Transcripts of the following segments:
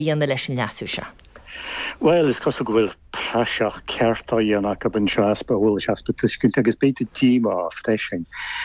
dhéana leis an leasú se. Well, is cos go bhfuil praseach ceartá dhéanach ab an seaspa bhfuil seaspa tuisciúnta agus beidir díma freisin.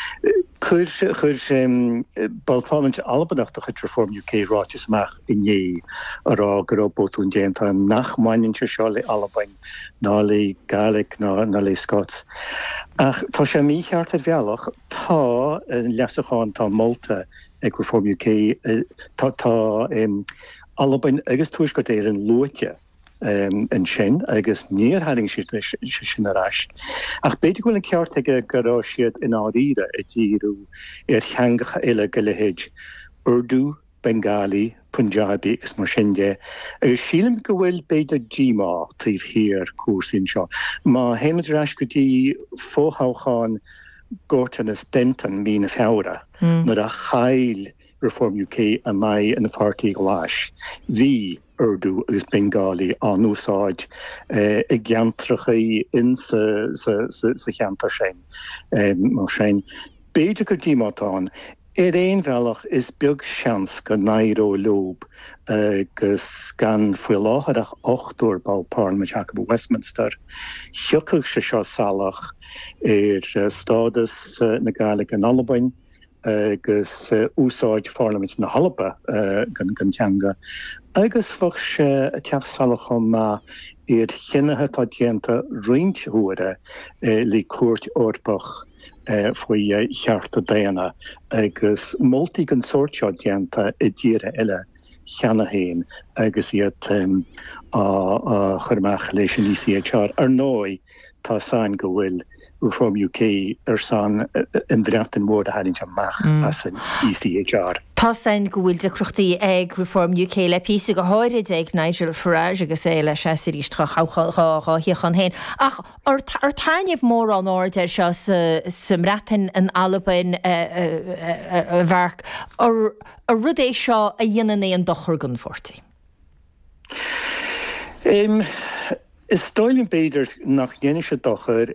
Chuir Balpáint albanach a chud Reform UK ráitis amach inné ará go bótún déanta nach maininte seo le Albain ná le Gaelic ná le Scots. Ach tá sé mícheart a bhealach tá leasacháin tá Malta ag Reform UK tá Albain agus tuaisgurt an luaite an sin agus níor haing sin arás. Ach beidir gohfuil an ceart aige gorá siad in áíre a dtíú cheangacha eile go lehéid Urdu, Bengali, Punjabi agus mar sinde. Agus sílim go bhfuil beidir díma tríomh hir cuasaín seo. Má héimeadrás go dtí fóthacháin Gorton is denton mína fára mar a chail Reform UK a mai in a farty glash. Bhí Urdu agus Bengali an úsáid i gceantracha in sa cheantar sin. Mar sin, beidir go dímatán, éon bhealach is beag seans go nairó lob agus gan fuil láthadach 8 Balpáin me Jacob Westminster. Thiocadh se seo salach stádas na Gaelic an Albain agus úsáid Parliament na Halpa gan teanga. Agus fach se teach salachom ma chinnethe tá dianta rinthuare le cuairt Orbach faoi chearta déana agus multi consortia dianta I ddíre eile cheanna héin agus iad churmach leis an ECHR ar nói tá sain go bhfuil Reform UK san in dreachtain mór a haint amach as an ECHR. Tá sain go bhfuil de cruchtaí ag Reform UK le písa go háirid ag Nigel Farage agus é le séiríiste chaáhiochan héin. Ach ar taineh mór an áir seo sa mreatain an Albain bharc ar rud é seo a dhéanana an dochar gan fortaí. Is stoilin beidir nach dhéine se dochar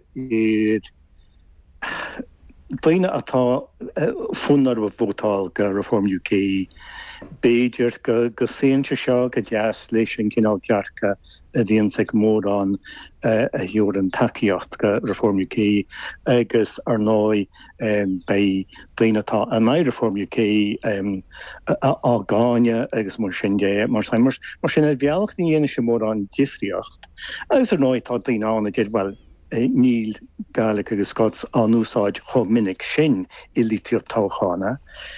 daine atá funnar a bhótáil go Reform UK beidir go séinte seo go deas leis an cinál dearcha a bhíonn sa mór an a hiúr an takeíocht go Reform UK agus ar nói bei daine atá an Reform UK á gáine agus mar sin dé mar sin a bhealach ní dhéine se mór an difriocht. Agus ar nói tá daine an a dhéad well níl Gaelic agus Scots an úsáid cho minic sin I lítíoh táchána.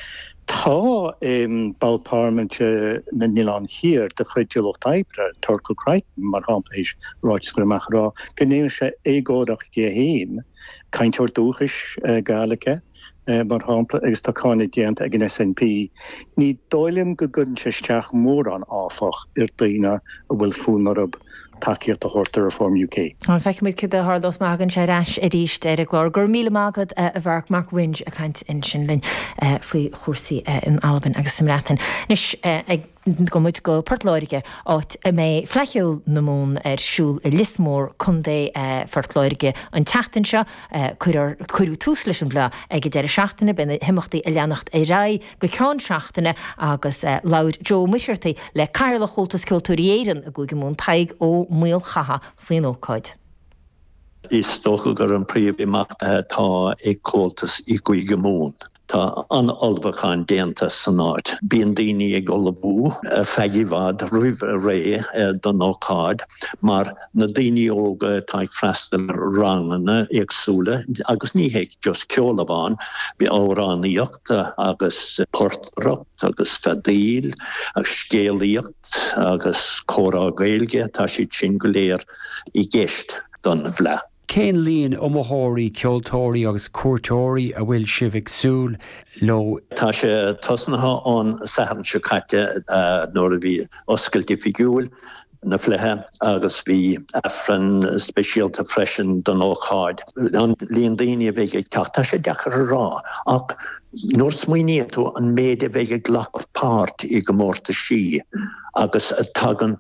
Tá Balpáirment na Nílan hir de chuidúlacht Aibre, Turco Crichton mar hampéis ráitscurmach rá, gnéir se égódach dé héin, cainteoir dúchas Gaelice, mar hampla agus tácána déanta ag an SNP. Ní dóilim go gunn se steach mór an áfach daine a bhfuil fúnarab takeíocht a horta Reform UK. An feicimid cid a hardós mágan sé rais a ríist ar a glár. Gur míle mágad a bharc Mark Winch a caint in sin linn faoi chósaí in Albain agus Samreatain. Nis ag go muid go Portláirige áit mé fleiceúil na mún ar siúl I Lismór chundé Portláirige an teachtain seo chuirú tús leis an bhlá ag deir seachtainna bena himachtaí a leannacht a rá go ceán seachtainna agus laud Joe Muirchirtaí le Cairla Chultas Cultúréireann a go mún taig ó muil chaha faoin ócáid. Is stocha gur an príomh imachtathe tá ag Chultas I go mún. Tá an Albachan déanta san áit. Bíon daoine ag olabú feighivad roimh ré don ócáid, mar na daoine óga tá freistal rangana agsúla, agus ní héic just ceolabháin, bí óránaíocht agus portracht, agus fedíl, agus scéalaíocht, agus córá gaeilge, tá siad sin go léir I gceist don bhleá. Cén líon ómóthirí ceoltóirí agus cuairtóirí a bhfuil sibh ag súil lo. Tá sé tosnatha an sahan se caite nóir a bhí oscailtí figiúil na flethe agus bhí afran speisialta freisin don ócáid. An líon daoine a bheith ag teach, tá sé dechar rá ach nóir smaoiníonn tú an méid a bheith ag ghlach páirt I go mórta sí agus a tagan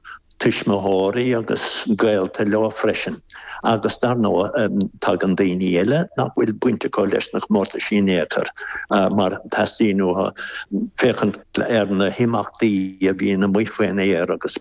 tuismathirí agus gaeilta leo freisin. Agus dar nó tag an daoine eile nach bhfuil buinte go leis nach mórta sínéachar mar tastíú féchan ar na himachtaí a bhí na muofuin éir agus